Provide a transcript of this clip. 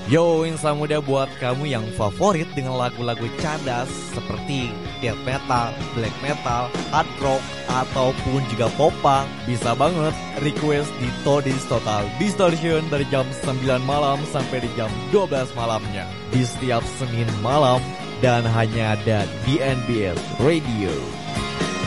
Yo, insan muda, buat kamu yang favorit dengan lagu-lagu cadas seperti death metal, black metal, hard rock, ataupun juga popang, bisa banget request di Todis Total Distortion dari jam 9 malam sampai di jam 12 malamnya di setiap Senin malam dan hanya ada di NBS Radio.